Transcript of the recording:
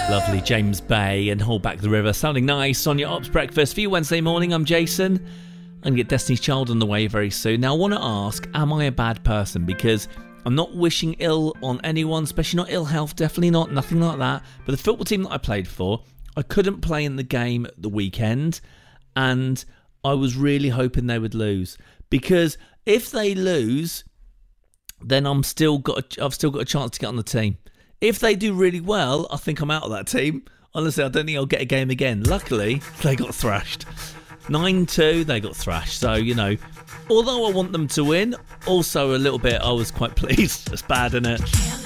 Lovely James Bay and Hold Back the River. Sounding nice on your Ops Breakfast for you Wednesday morning. I'm Jason. I'm going to get Destiny's Child on the way very soon. Now, I want to ask, am I a bad person? Because I'm not wishing ill on anyone, especially not ill health, definitely not, nothing like that. But the football team that I played for, I couldn't play in the game at the weekend, and I was really hoping they would lose. Because if they lose, then I've still got a chance to get on the team. If they do really well, I think I'm out of that team. Honestly, I don't think I'll get a game again. Luckily, they got thrashed. 9-2, they got thrashed. So, although I want them to win, also a little bit, I was quite pleased. It's bad, isn't it?